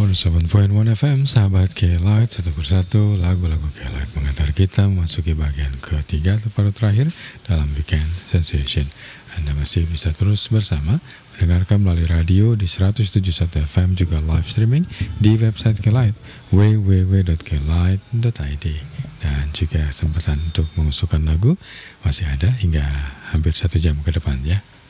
107.1 FM, sahabat K-Light, satu persatu lagu-lagu K-Light mengantar kita memasuki bagian ketiga atau paruh terakhir dalam Weekend Sensation. Anda masih bisa terus bersama mendengarkan melalui radio di 107.1 FM, juga live streaming di website K-Light www.klight.id. Dan juga kesempatan untuk mengusulkan lagu masih ada hingga hampir 1 jam ke depan ya.